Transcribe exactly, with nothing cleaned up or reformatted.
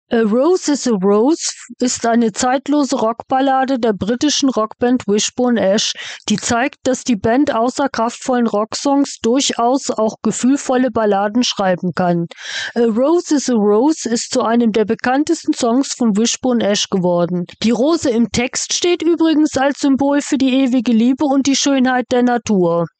A Rose is a Rose ist eine zeitlose Rockballade der britischen Rockband Wishbone Ash, die zeigt, dass die Band außer kraftvollen Rocksongs durchaus auch gefühlvolle Balladen schreiben kann. A Rose is a Rose ist zu einem der bekanntesten Songs von Wishbone Ash geworden. Die Rose im Text steht übrigens als Symbol für die ewige Liebe und die Schönheit der Natur.